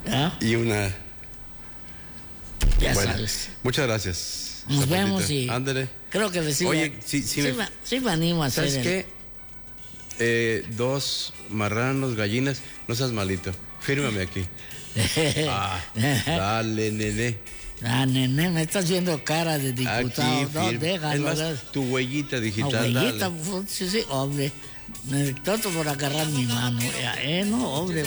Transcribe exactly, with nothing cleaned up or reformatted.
¿Ah? Y una... Ya bueno, sabes. Muchas gracias. Nos Zapatita. vemos y... Ándale. Creo que sí. Oye, sí, sí, sí, me... me, sí me animo a hacer. ¿Sabes qué? Eh, dos marranos, gallinas, no seas malito. Fírmame aquí. Ah, dale, nene. Ah, nene, me estás viendo cara de diputado. Aquí, no, firme. déjalo. Es más, tu huellita digital. No, huellita, dale. sí, sí, hombre. Me trato por agarrar mi mano. Eh, no, hombre.